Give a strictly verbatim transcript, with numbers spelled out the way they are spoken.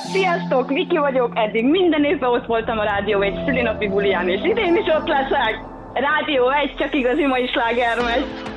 Sziasztok, Viki vagyok, eddig minden évben ott voltam a Rádió egy szülinapi buliján, és idén is ott leszek. Rádió egy, csak igazi mai sláger megy.